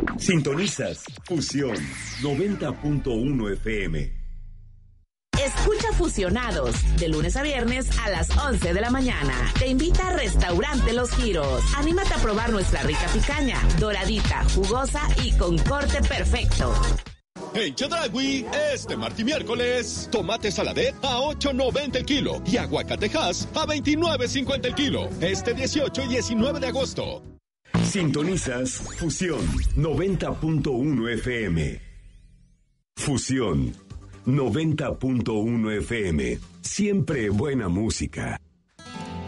Sintonizas Fusión 90.1 FM. Escucha Fusionados de lunes a viernes a las 11 de la mañana. Te invita a Restaurante Los Giros. Anímate a probar nuestra rica picaña, doradita, jugosa y con corte perfecto. En Chedraui, este martes y miércoles, tomate saladet a $8.90 el kilo y aguacatejas a $29.50 el kilo. Este 18 y 19 de agosto. Sintonizas Fusión 90.1 FM. Fusión 90.1 FM. Siempre buena música.